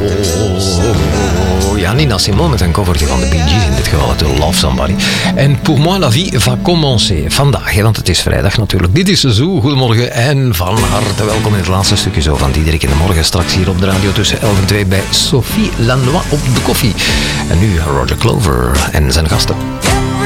Ja, Nina Simone met een covertje van de Bee Gees in dit geval, uit Love Somebody. En Pour moi la vie va commencer. Vandaag, want het is vrijdag natuurlijk. Dit is Zoo. Goedemorgen en van harte welkom in het laatste stukje zo van Diederik in de morgen. Straks hier op de radio tussen 11 en 2 bij Sophie Lanois op de koffie. En nu Roger Clover en zijn gasten.